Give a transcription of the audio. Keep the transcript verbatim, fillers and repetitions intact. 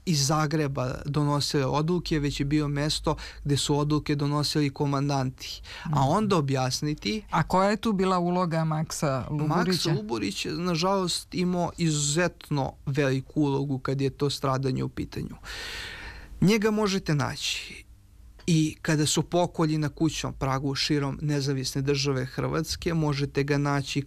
iz Zagreba donosile odluke, već je bio mesto gde su odluke donosili komandanti. A onda objasniti... A koja je tu bila uloga Maksa Luburića? Maks Luburić je, nažalost, imao izuzetno veliku ulogu kad je to stradanje u pitanju. Njega možete naći i kada su pokolji na kućnom pragu širom nezavisne države Hrvatske, možete ga naći